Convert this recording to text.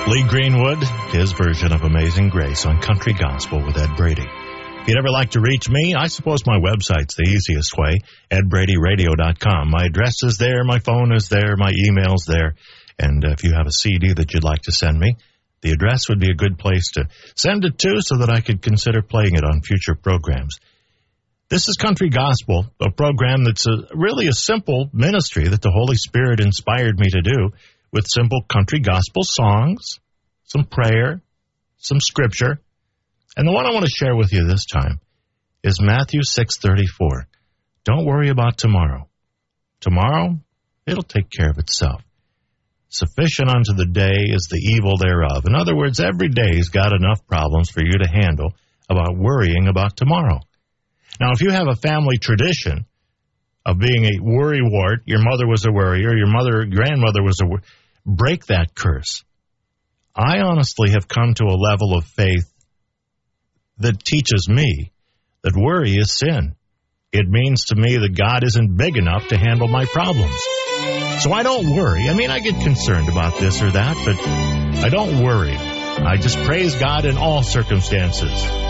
Lee Greenwood, his version of Amazing Grace on Country Gospel with Ed Brady. If you'd ever like to reach me, I suppose my website's the easiest way, edbradyradio.com. My address is there, my phone is there, my email's there, and if you have a CD that you'd like to send me, the address would be a good place to send it to so that I could consider playing it on future programs. This is Country Gospel, a program that's really a simple ministry that the Holy Spirit inspired me to do, with simple country gospel songs, some prayer, some scripture. And the one I want to share with you this time is Matthew 6:34. Don't worry about tomorrow. Tomorrow, it'll take care of itself. Sufficient unto the day is the evil thereof. In other words, every day's got enough problems for you to handle about worrying about tomorrow. Now, if you have a family tradition of being a worrywart, your mother was a worrier, your grandmother was a break that curse. I honestly have come to a level of faith that teaches me that worry is sin. It means to me that God isn't big enough to handle my problems. So I don't worry. I mean, I get concerned about this or that, but I don't worry. I just praise God in all circumstances.